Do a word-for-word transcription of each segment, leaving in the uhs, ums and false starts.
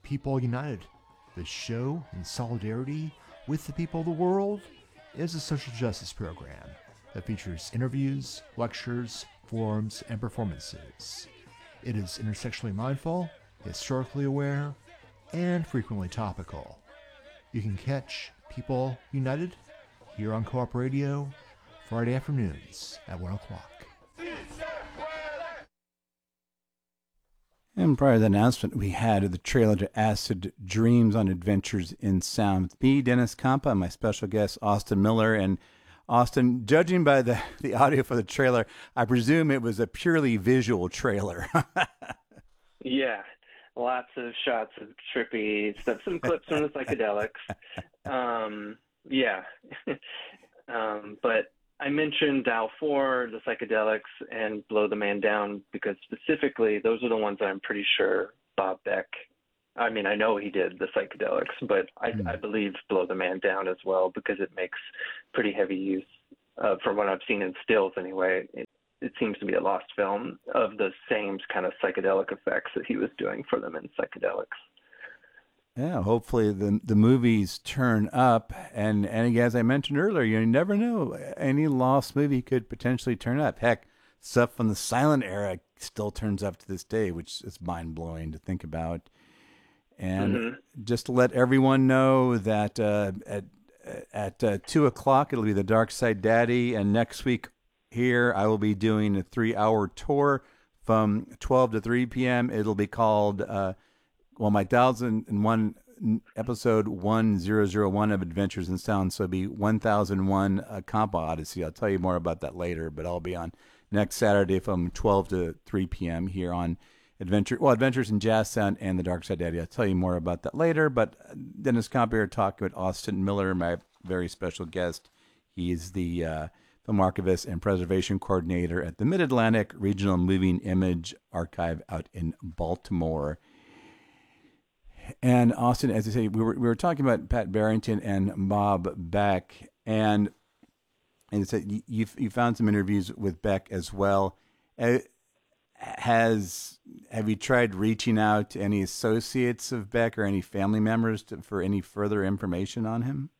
People United, the show in solidarity with the people of the world, is a social justice program that features interviews, lectures, forums, and performances. It is intersectionally mindful, historically aware, and frequently topical. You can catch People United here on Co-op Radio Friday afternoons at one o'clock. And prior to the announcement, we had the trailer to Acid Dreams on Adventures in Sound with me, Dennis Campa, and my special guest, Austin Miller. And Austin, judging by the, the audio for the trailer, I presume it was a purely visual trailer. Yeah, lots of shots of trippy stuff, some clips from the psychedelics. Um, yeah, um, but I mentioned Dial four, the psychedelics, and Blow the Man Down because specifically those are the ones I'm pretty sure Bob Beck, I mean, I know he did the psychedelics, but I, mm. I believe Blow the Man Down as well because it makes pretty heavy use, uh, from what I've seen in stills anyway. It, it seems to be a lost film of the same kind of psychedelic effects that he was doing for them in psychedelics. Yeah, hopefully the the movies turn up, and and as I mentioned earlier, you never know, any lost movie could potentially turn up. Heck, stuff from the silent era still turns up to this day, which is mind blowing to think about. And mm-hmm. just to let everyone know that uh, at at uh, two o'clock it'll be the Dark Side Daddy, and next week here I will be doing a three hour tour from twelve to three p.m. It'll be called. Uh, Well, my one thousand one episode one thousand one of Adventures in Sound, so it'll be one thousand one uh, Campa Odyssey. I'll tell you more about that later, but I'll be on next Saturday from twelve to three p.m. here on Adventure, well, Adventures in Jazz Sound and the Dark Side Daddy. I'll tell you more about that later, but Dennis Campa here talking with Austin Miller, my very special guest. He's the uh, film archivist and preservation coordinator at the Mid-Atlantic Regional Moving Image Archive out in Baltimore. And Austin, as I say, we were we were talking about Pat Barrington and Bob Beck, and and it said you you found some interviews with Beck as well. Uh, has have you tried reaching out to any associates of Beck or any family members to, for any further information on him?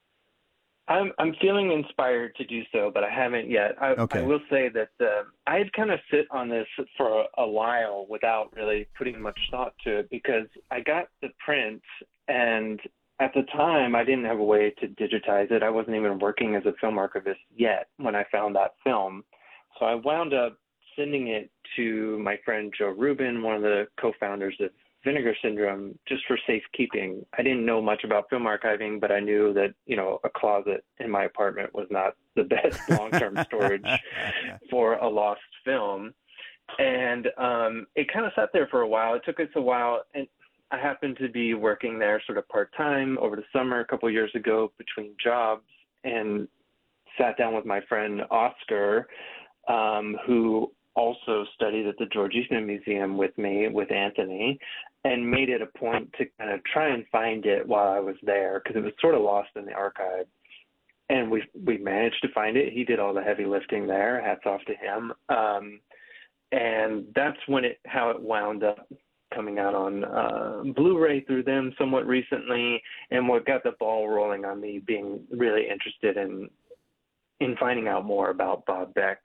I'm I'm feeling inspired to do so, but I haven't yet. I, okay. I will say that uh, I had kind of sit on this for a, a while without really putting much thought to it because I got the print, and at the time I didn't have a way to digitize it. I wasn't even working as a film archivist yet when I found that film, so I wound up sending it to my friend Joe Rubin, one of the co-founders of Vinegar Syndrome, just for safekeeping. I didn't know much about film archiving, but I knew that, you know, a closet in my apartment was not the best long-term storage for a lost film. And um, it kind of sat there for a while. It took us a while, and I happened to be working there sort of part-time over the summer a couple of years ago between jobs, and sat down with my friend Oscar, um, who also studied at the George Eastman Museum with me, with Anthony, and made it a point to kind of try and find it while I was there because it was sort of lost in the archive. And we we managed to find it. He did all the heavy lifting there. Hats off to him. Um, and that's when it how it wound up coming out on uh, Blu-ray through them somewhat recently, and what got the ball rolling on me being really interested in in finding out more about Bob Beck.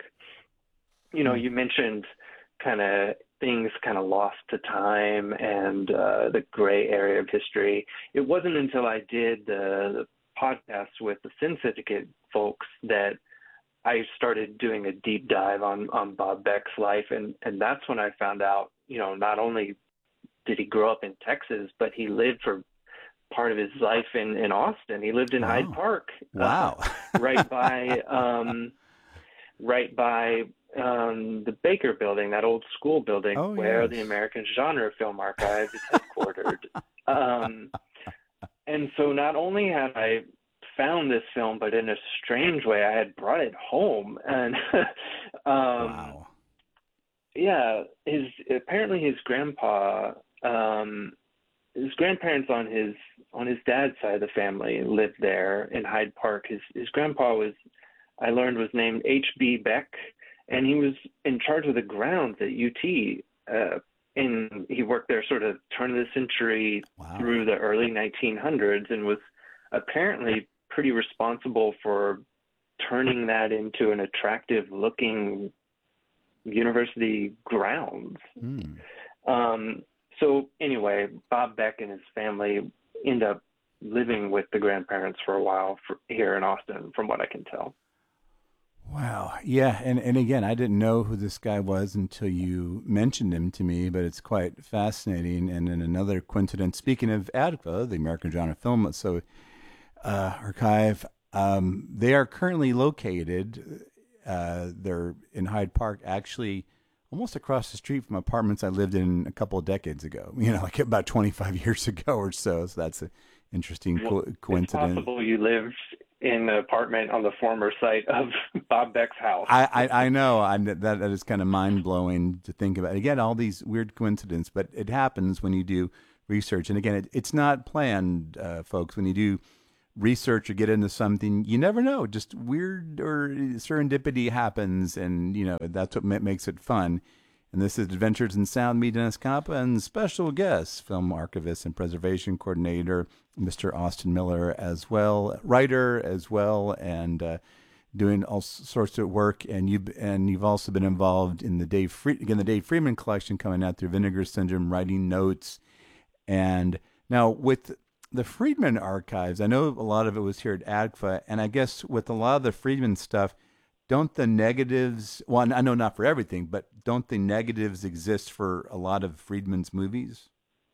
You know, you mentioned kind of things kind of lost to time and uh, the gray area of history. It wasn't until I did the, the podcast with the Sin Syndicate folks that I started doing a deep dive on, on Bob Beck's life. And, and that's when I found out, you know, not only did he grow up in Texas, but he lived for part of his life in, in Austin. He lived in wow. Hyde Park. Wow. Uh, right by, um, right by, Um, the Baker Building, that old school building oh, where yes. the American Genre Film Archive is headquartered. um, and so not only had I found this film, but in a strange way, I had brought it home. And um, wow. yeah, his apparently his grandpa, um, his grandparents on his on his dad's side of the family lived there in Hyde Park. His his grandpa was, I learned, was named H B Beck. And he was in charge of the grounds at U T uh, in he worked there sort of turn of the century Wow. through the early nineteen hundreds, and was apparently pretty responsible for turning that into an attractive looking university grounds. Hmm. Um, so anyway, Bob Beck and his family end up living with the grandparents for a while for, here in Austin, from what I can tell. Wow. Yeah. And, and again, I didn't know who this guy was until you mentioned him to me, but it's quite fascinating. And then another coincidence, speaking of A D C A, the American Genre Film so, uh, Archive, um, they are currently located, uh, they're in Hyde Park, actually almost across the street from apartments I lived in a couple of decades ago, you know, like about twenty-five years ago or so. So that's an interesting co- coincidence. It's possible you lived in an apartment on the former site of Bob Beck's house. I, I, I know I'm, that that is kind of mind blowing to think about. Again, all these weird coincidences, but it happens when you do research. And again, it, it's not planned, uh, folks. When you do research or get into something, you never know. Just weird or serendipity happens, and you know that's what ma- makes it fun. And this is Adventures in Sound. Me, Dennis Campa, and special guest, film archivist and preservation coordinator, Mister Austin Miller, as well, writer as well, and uh, doing all sorts of work. And you and you've also been involved in the Dave Fre- again the Dave Freeman collection coming out through Vinegar Syndrome, writing notes. And now with the Friedman archives, I know a lot of it was here at A D C A, and I guess with a lot of the Friedman stuff, don't the negatives, well, I know not for everything, but don't the negatives exist for a lot of Friedman's movies?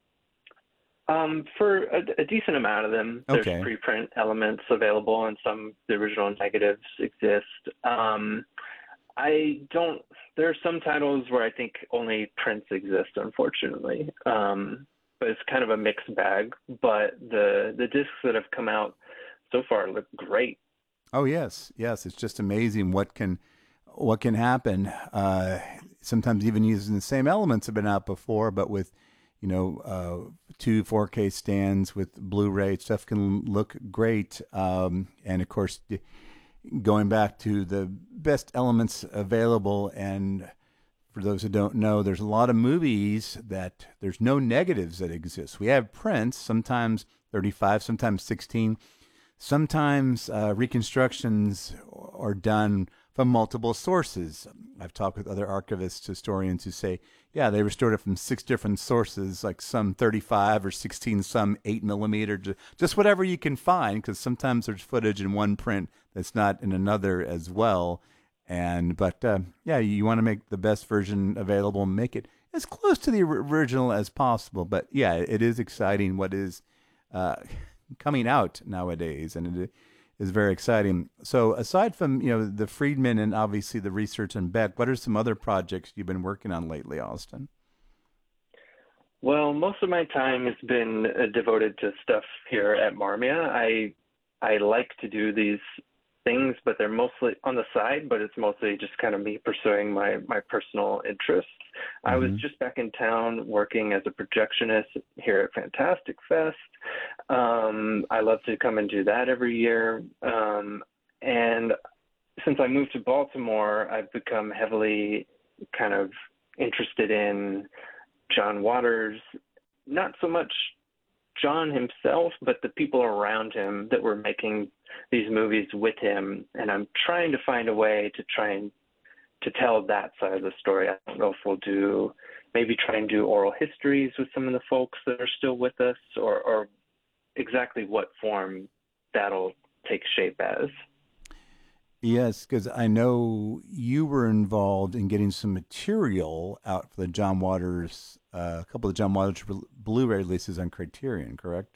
Um, for a, a decent amount of them, there's Okay. preprint elements available, and some of the original negatives exist. Um, I don't, there are some titles where I think only prints exist, unfortunately. Um, but it's kind of a mixed bag. But the the discs that have come out so far look great. Oh yes, yes. It's just amazing what can what can happen. Uh, sometimes even using the same elements have been out before, but with you know uh, two four K stands with Blu-ray stuff can look great. Um, and of course, going back to the best elements available, and for those who don't know, there's a lot of movies that there's no negatives that exist. We have prints, sometimes thirty-five, sometimes sixteen. Sometimes uh, reconstructions are done from multiple sources. I've talked with other archivists, historians who say, yeah, they restored it from six different sources, like some thirty-five or sixteen, some eight millimeter, just whatever you can find, because sometimes there's footage in one print that's not in another as well. And but uh, yeah, you want to make the best version available and make it as close to the original as possible. But yeah, it is exciting what is uh, coming out nowadays, and it is very exciting. So aside from you know the Friedman and obviously the research on Beck, what are some other projects you've been working on lately, Austin? Well, most of my time has been uh, devoted to stuff here at Marmia. I I like to do these things, but they're mostly on the side, but it's mostly just kind of me pursuing my, my personal interests. Mm-hmm. I was just back in town working as a projectionist here at Fantastic Fest. Um, I love to come and do that every year. Um, and since I moved to Baltimore, I've become heavily kind of interested in John Waters, not so much John himself, but the people around him that were making these movies with him. And I'm trying to find a way to try and to tell that side of the story. I don't know if we'll do, maybe try and do oral histories with some of the folks that are still with us, or, or exactly what form that'll take shape as. Yes, because I know you were involved in getting some material out for the John Waters, uh, a couple of John Waters Blu-ray releases on Criterion, correct?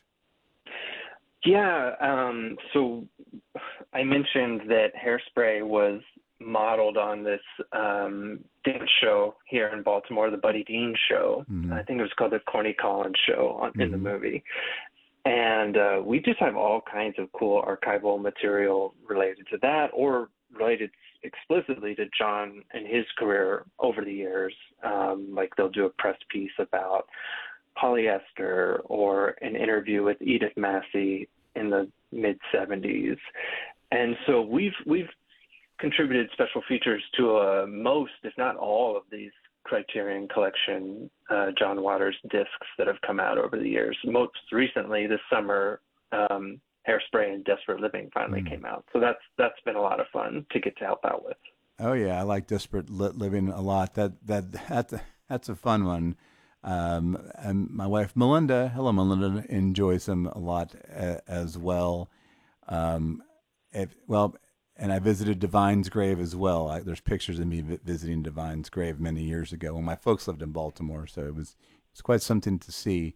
Yeah. Um, so I mentioned that Hairspray was modeled on this um, dance show here in Baltimore, the Buddy Dean Show. Mm-hmm. I think it was called the Corny Collins Show on, mm-hmm. in the movie. And uh, we just have all kinds of cool archival material related to that, or related explicitly to John and his career over the years. Um, like they'll do a press piece about polyester, or an interview with Edith Massey in the mid seventies. And so we've we've contributed special features to uh, most, if not all, of these Criterion Collection uh, John Waters discs that have come out over the years. Most recently, this summer, um, Hairspray and Desperate Living finally mm. came out. So that's that's been a lot of fun to get to help out with. Oh yeah, I like Desperate Living a lot. That that that's a, that's a fun one. Um, and my wife Melinda, hello Melinda, enjoys them a lot uh, as well. Um, if, well, and I visited Divine's grave as well. I, there's pictures of me vi- visiting Divine's grave many years ago when my folks lived in Baltimore, so it was it was quite something to see.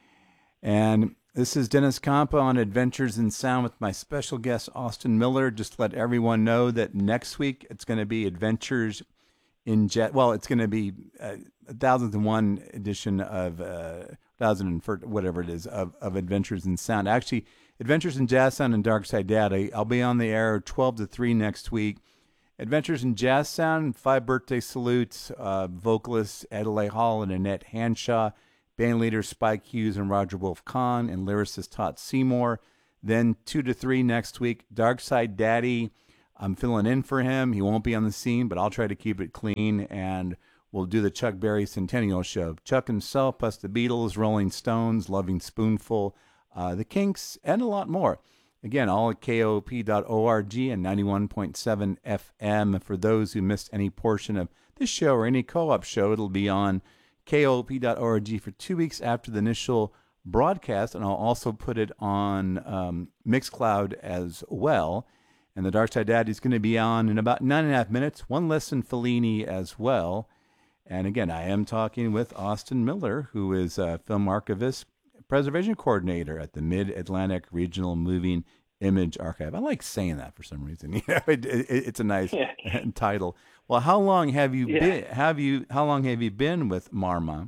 And this is Dennis Campa on Adventures in Sound with my special guest, Austin Miller. Just to let everyone know that next week it's going to be Adventures in Jazz. Well, it's going to be uh, a thousandth and one edition of uh, thousand and whatever it is of, of Adventures in Sound. Actually, Adventures in Jazz Sound and Dark Side Daddy. I'll be on the air twelve to three next week. Adventures in Jazz Sound, five birthday salutes, uh, vocalists Adelaide Hall and Annette Hanshaw, band leaders Spike Hughes and Roger Wolf Kahn, and lyricist Todd Seymour. Then two to three next week, Dark Side Daddy. I'm filling in for him. He won't be on the scene, but I'll try to keep it clean, and we'll do the Chuck Berry Centennial Show. Chuck himself, plus the Beatles, Rolling Stones, Loving Spoonful, uh, the Kinks, and a lot more. Again, all at K O P dot org and ninety-one point seven F M. For those who missed any portion of this show or any co-op show, it'll be on K O P dot org for two weeks after the initial broadcast, and I'll also put it on um, Mixcloud as well. And the Dark Side Daddy is going to be on in about nine and a half minutes, one less than Fellini as well. And again, I am talking with Austin Miller, who is a film archivist, preservation coordinator at the Mid-Atlantic Regional Moving Image Archive. I like saying that for some reason. You know, it, it, it's a nice yeah. title. Well, how long have you yeah. been? Have you? How long have you been with Marma?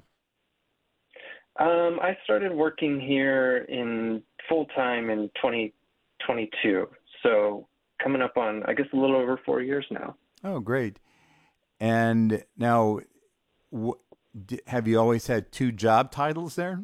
Um, I started working here in full time in twenty twenty-two. So coming up on, I guess, a little over four years now. Oh, great! And now, w- have you always had two job titles there?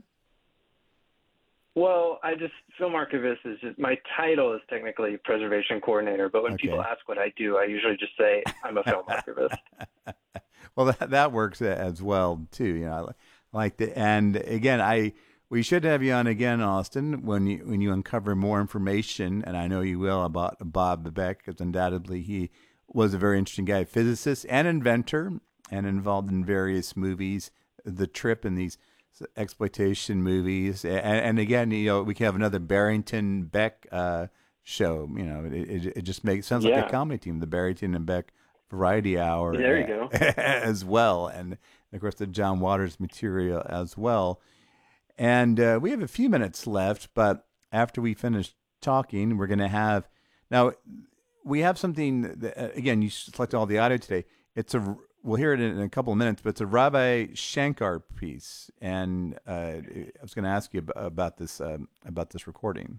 Well, I just, film archivist is just, my title is technically preservation coordinator, but when okay. people ask what I do, I usually just say I'm a film archivist. Well, that that works as well too. You know, I like the, and again, I we should have you on again, Austin, when you when you uncover more information, and I know you will, about Bob Beck, because undoubtedly he was a very interesting guy, physicist and inventor, and involved in various movies, The Trip, and these exploitation movies, and, and again, you know, we can have another Barrington Beck uh, show. You know, it, it, it just makes sounds yeah. like a comedy team, the Barrington and Beck Variety Hour. There you go. As well, and of course the John Waters material as well. And uh, we have a few minutes left, but after we finish talking, we're going to have now we have something that, uh, again, you selected all the audio today. It's a We'll hear it in a couple of minutes, but it's a Ravi Shankar piece, and uh, I was going to ask you about this um, about this recording.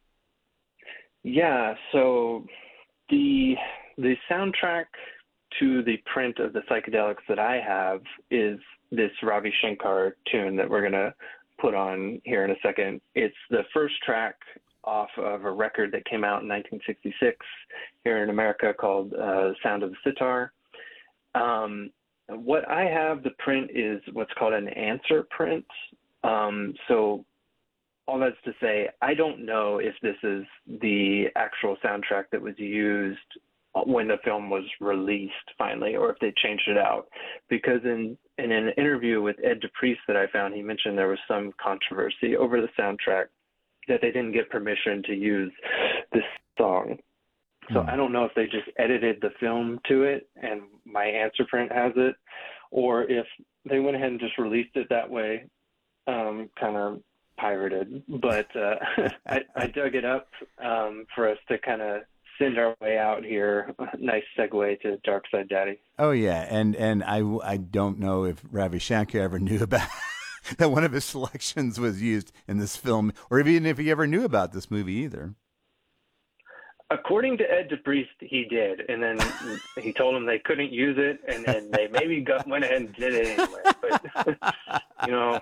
Yeah, so the the soundtrack to the print of the psychedelics that I have is this Ravi Shankar tune that we're going to put on here in a second. It's the first track off of a record that came out in nineteen sixty-six here in America called uh, Sound of the Sitar. Um, what I have, the print is what's called an answer print. Um, so all that's to say, I don't know if this is the actual soundtrack that was used when the film was released finally, or if they changed it out. Because in, in an interview with Ed DePriest that I found, he mentioned there was some controversy over the soundtrack, that they didn't get permission to use this song. So I don't know if they just edited the film to it and my answer print has it, or if they went ahead and just released it that way, um, kind of pirated. But uh, I, I dug it up um, for us to kind of send our way out here. Nice segue to Dark Side Daddy. Oh, yeah. And and I, I don't know if Ravi Shankar ever knew about that one of his selections was used in this film, or even if he ever knew about this movie either. According to Ed DePriest, he did, and then he told them they couldn't use it, and then they maybe got, went ahead and did it anyway. But, you know,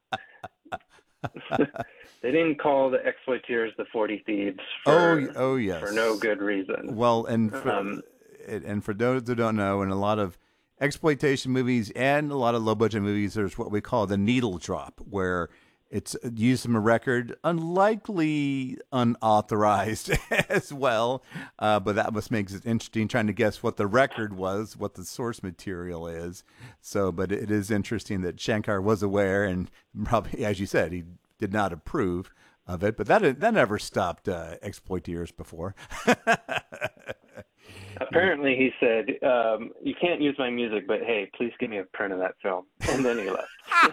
they didn't call the exploiteers the forty Thieves for, oh, oh, yes. for no good reason. Well, and for, um, and for those who don't know, and a lot of exploitation movies and a lot of low budget movies, there's what we call the needle drop, where it's used from a record, unlikely unauthorized as well. Uh, but that must makes it interesting trying to guess what the record was, what the source material is. So, but it is interesting that Shankar was aware, and probably, as you said, he did not approve of it. But that that never stopped uh, exploiters before. Apparently, he said, um, "You can't use my music, but hey, please give me a print of that film." And then he left.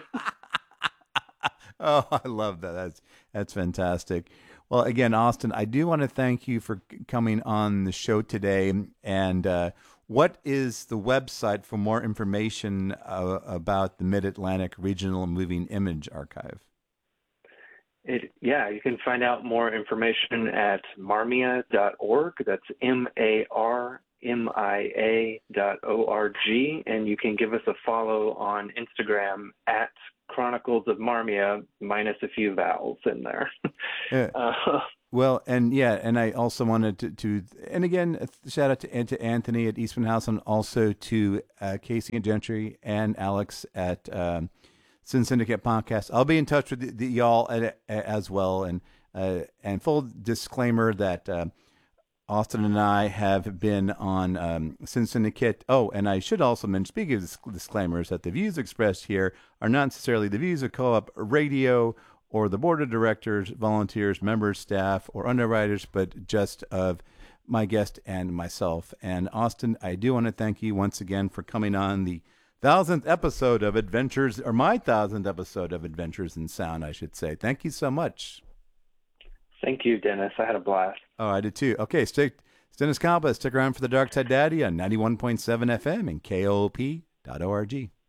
Oh, I love that. That's that's fantastic. Well, again, Austin, I do want to thank you for coming on the show today. And uh, what is the website for more information uh, about the Mid-Atlantic Regional Moving Image Archive? It, yeah, you can find out more information at marmia dot org. That's M A R M I A dot O R G. And you can give us a follow on Instagram at Chronicles of Marmia, minus a few vowels in there. Yeah. Uh, well, and yeah, and I also wanted to, to and again, shout out to, to Anthony at Eastman House, and also to uh, Casey and Gentry and Alex at um, Sin Syndicate Podcast. I'll be in touch with the, the, y'all at, as well. And uh, and full disclaimer that uh, Austin and I have been on um, Sin Syndicate. Oh, and I should also mention, speaking of disclaimers, that the views expressed here are not necessarily the views of Co-op Radio or the board of directors, volunteers, members, staff, or underwriters, but just of my guest and myself. And Austin, I do want to thank you once again for coming on the thousandth episode of Adventures, or my thousandth episode of Adventures in Sound, I should say. Thank you so much. Thank you, Dennis. I had a blast. Oh, I did too. Okay, stick, Dennis Compa. Stick around for the Dark Side Daddy on ninety-one point seven F M and K O O P dot org.